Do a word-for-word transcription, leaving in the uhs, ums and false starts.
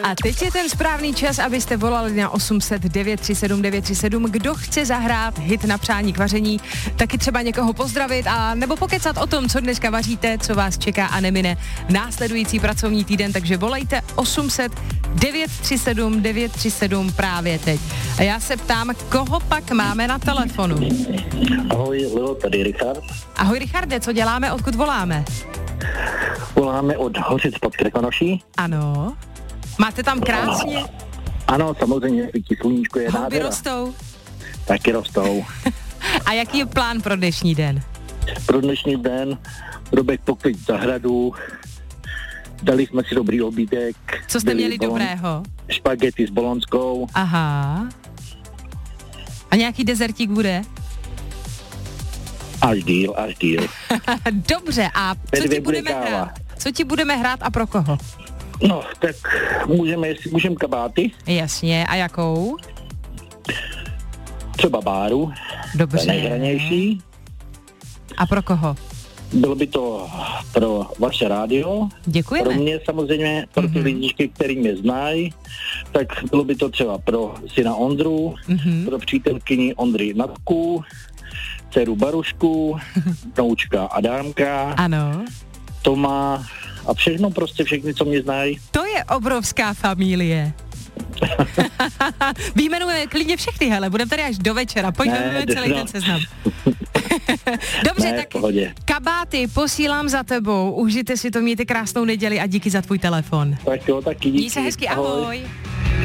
A teď je ten správný čas, abyste volali na osm set devět tři sedm devět tři sedm. Kdo chce zahrát hit na přání k vaření, taky třeba někoho pozdravit a nebo pokecat o tom, co dneska vaříte, co vás čeká a nemine následující pracovní týden, takže volejte osm set devět tři sedm devět tři sedm právě teď. A já se ptám, koho pak máme na telefonu? Ahoj, Lilo, tady Richard. Ahoj Richarde, co děláme, odkud voláme? Voláme od Hořic pod Krkonoší. Ano. Máte tam krásně? Ano, samozřejmě, svítí sluníčko, je Houby nádhera. rostou? Taky rostou. A jaký je plán pro dnešní den? Pro dnešní den Robek pokryt zahradu, dali jsme si dobrý obídek. Co jste měli bolon, dobrého? Špagety s bolonskou. Aha. A nějaký dezertík bude? Až díl, až díl. Dobře, a co ti budeme hrát? Co ti budeme hrát a pro koho? No, tak můžeme, jestli můžeme kabáty. Jasně, a jakou? Třeba Báru. Dobře. Nejhranější. A pro koho? Bylo by to pro vaše rádio. Děkujeme. Pro mě samozřejmě, pro ty mm-hmm. lidičky, který mě znají, tak bylo by to třeba pro syna Ondru, mm-hmm. pro přítelkyni Ondry Natku, dceru Barušku, vnoučka Adámka, ano. Toma a všechno prostě všechny, co mě znají. To je obrovská familie. Vyjmenujeme klidně všechny, hele, budeme tady až do večera, pojďme celý no. ten seznam. Dobře, ne, tak pohodě. kabáty posílám za tebou, užijte si to, mějte krásnou neděli a díky za tvůj telefon. Tak jo, taky díky. Měj se hezky, ahoj. ahoj.